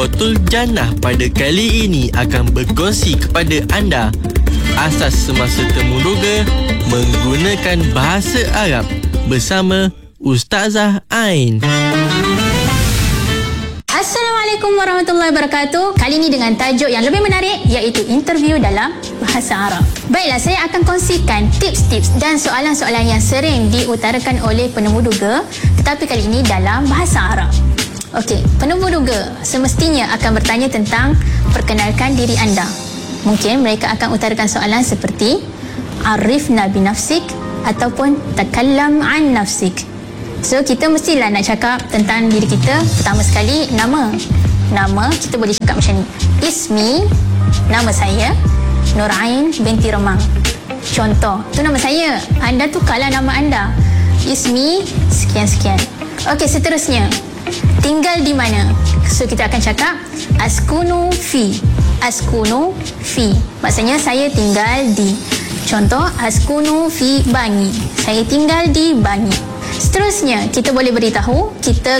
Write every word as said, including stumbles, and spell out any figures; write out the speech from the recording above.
Botol Jannah pada kali ini akan berkongsi kepada anda asas semasa temuduga menggunakan bahasa Arab bersama Ustazah Ain. Assalamualaikum warahmatullahi wabarakatuh. Kali ini dengan tajuk yang lebih menarik, iaitu interview dalam bahasa Arab. Baiklah, saya akan kongsikan tips-tips dan soalan-soalan yang sering diutarakan oleh penemuduga, tetapi kali ini dalam bahasa Arab. Okey, penemuduga semestinya akan bertanya tentang perkenalkan diri anda. Mungkin mereka akan utarakan soalan seperti Arifna binafsik ataupun Takallam an nafsik. So, kita mestilah nak cakap tentang diri kita. Pertama sekali, nama. Nama, kita boleh cakap macam ni. Ismi, nama saya, Nurain binti Remang. Contoh, tu nama saya. Anda tukarlah nama anda. Ismi, sekian-sekian. Okey, seterusnya. Tinggal di mana? So, kita akan cakap Askunu fi. Askunu fi. Maksudnya, saya tinggal di. Contoh, Askunu fi Bangi. Saya tinggal di Bangi. Seterusnya, kita boleh beritahu kita